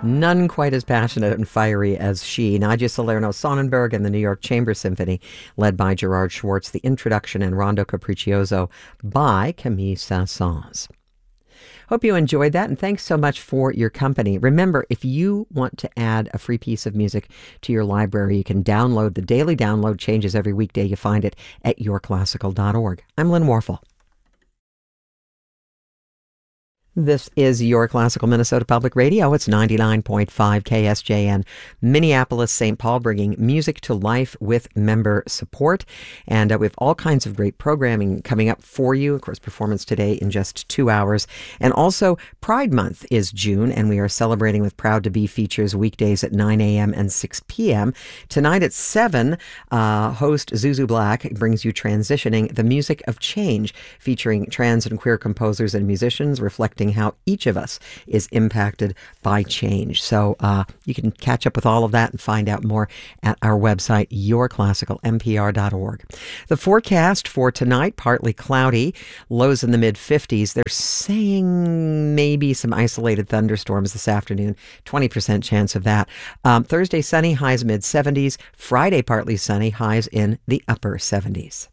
None quite as passionate and fiery as she. Nadia Salerno Sonnenberg and the New York Chamber Symphony, led by Gerard Schwartz. The introduction and Rondo Capriccioso by Camille Saint-Saëns. Hope you enjoyed that, and thanks so much for your company. Remember, if you want to add a free piece of music to your library, you can download. The daily download changes every weekday. You find it at yourclassical.org. I'm Lynn Warfel. This is Your Classical Minnesota Public Radio. It's 99.5 KSJN, Minneapolis, St. Paul, bringing music to life with member support. And we have all kinds of great programming coming up for you. Of course, performance today in just 2 hours. And also, Pride Month is June, and we are celebrating with Proud to Be features weekdays at 9 a.m. and 6 p.m. Tonight at 7, host Zuzu Black brings you Transitioning, the Music of Change, featuring trans and queer composers and musicians, reflecting how each of us is impacted by change. So you can catch up with all of that and find out more at our website, yourclassicalmpr.org. The forecast for tonight, partly cloudy, lows in the mid-50s. They're saying maybe some isolated thunderstorms this afternoon, 20% chance of that. Thursday, sunny, highs mid-70s. Friday, partly sunny, highs in the upper 70s.